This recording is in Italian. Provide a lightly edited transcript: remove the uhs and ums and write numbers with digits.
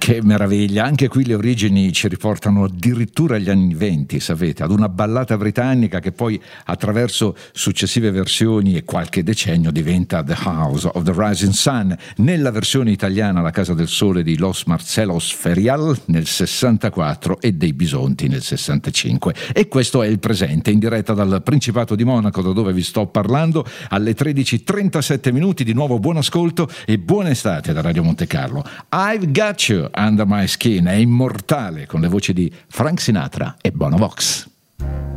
Che meraviglia, anche qui le origini ci riportano addirittura agli anni 20, sapete, ad una ballata britannica che poi attraverso successive versioni e qualche decennio diventa The House of the Rising Sun, nella versione italiana La Casa del Sole di Los Marcellos Ferial nel 64 e dei Bisonti nel 65. E questo è il presente, in diretta dal Principato di Monaco, da dove vi sto parlando, alle 13:37 minuti. Di nuovo buon ascolto e buona estate da Radio Monte Carlo. I've Got You Under My Skin è immortale con le voci di Frank Sinatra e Bono Vox.